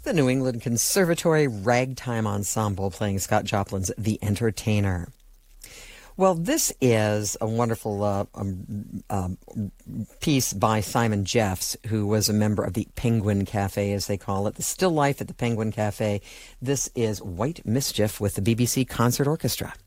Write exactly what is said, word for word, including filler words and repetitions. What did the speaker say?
the New England Conservatory Ragtime Ensemble playing Scott Joplin's The Entertainer. Well, this is a wonderful uh, um, um, piece by Simon Jeffs, who was a member of the Penguin Cafe, as they call it, the still life at the Penguin Cafe. This is White Mischief with the B B C Concert Orchestra.